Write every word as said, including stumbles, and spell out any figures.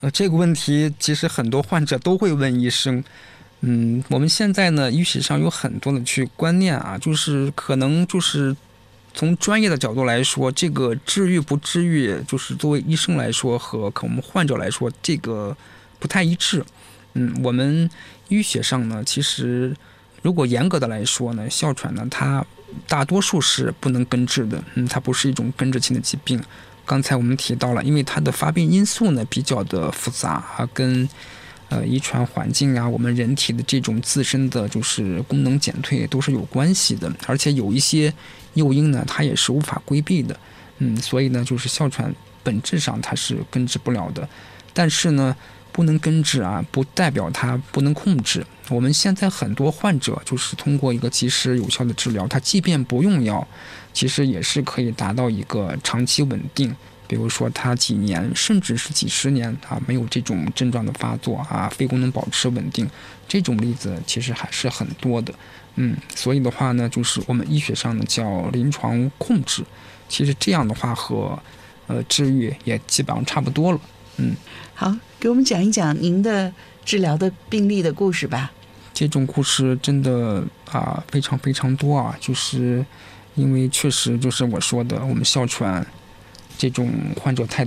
呃，这个问题其实很多患者都会问医生。嗯，我们现在呢，医学上有很多的去观念啊，就是可能就是从专业的角度来说，这个治愈不治愈，就是作为医生来说和我们患者来说，这个不太一致。嗯，我们医学上呢，其实如果严格的来说呢，哮喘呢，它大多数是不能根治的。嗯，它不是一种根治性的疾病。刚才我们提到了，因为它的发病因素呢比较的复杂啊，跟呃遗传环境啊，我们人体的这种自身的就是功能减退都是有关系的，而且有一些诱因呢，它也是无法规避的。嗯，所以呢，就是哮喘本质上它是根治不了的，但是呢，不能根治啊，不代表它不能控制。我们现在很多患者就是通过一个及时有效的治疗，他即便不用药，其实也是可以达到一个长期稳定。比如说他几年甚至是几十年啊没有这种症状的发作啊，肺功能保持稳定，这种例子其实还是很多的。嗯，所以的话呢，就是我们医学上呢叫临床控制，其实这样的话和呃治愈也基本上差不多了。嗯， 好，给我们讲一讲您的治疗的病例的故事吧。 这种故事真的啊非常非常多啊，就是因为确实就是我说的，我们哮喘这种患者太